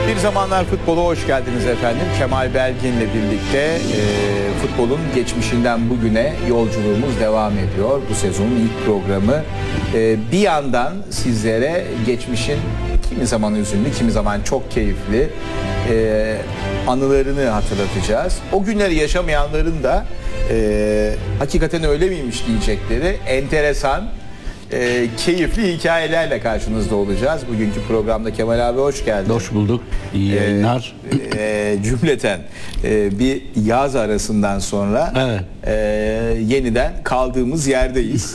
Bir Zamanlar Futbola hoş geldiniz efendim. Kemal Belgin'le birlikte futbolun geçmişinden bugüne yolculuğumuz devam ediyor. Bu sezonun ilk programı. Bir yandan sizlere geçmişin kimi zaman üzünlü, kimi zaman çok keyifli anılarını hatırlatacağız. O günleri yaşamayanların da hakikaten öyle miymiş diyecekleri enteresan, keyifli hikayelerle karşınızda olacağız. Bugünkü programda Kemal abi hoş geldin. Hoş bulduk. İyi yayınlar. Cümleten bir yaz arasından sonra Evet. Yeniden kaldığımız yerdeyiz.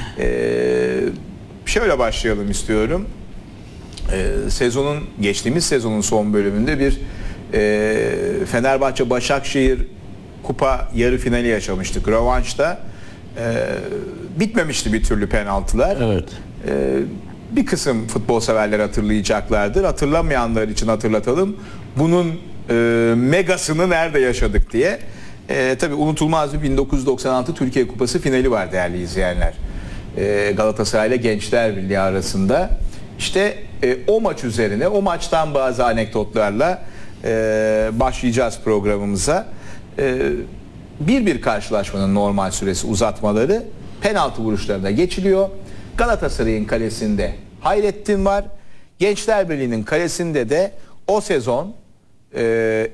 Şöyle başlayalım istiyorum. Geçtiğimiz sezonun son bölümünde bir Fenerbahçe Başakşehir Kupa yarı finali yaşamıştık. Rövanşta bitmemişti bir türlü penaltılar. Evet. Bir kısım futbol severler hatırlayacaklardır. Hatırlamayanlar için hatırlatalım. Bunun megasını nerede yaşadık diye. Tabii unutulmaz bir 1996 Türkiye Kupası finali var değerli izleyenler. Galatasaray ile Gençler Birliği arasında. İşte o maç üzerine, o maçtan bazı anekdotlarla başlayacağız programımıza. Bir karşılaşmanın normal süresi uzatmaları penaltı vuruşlarına geçiliyor. Galatasaray'ın kalesinde Hayrettin var. Gençler Birliği'nin kalesinde de o sezon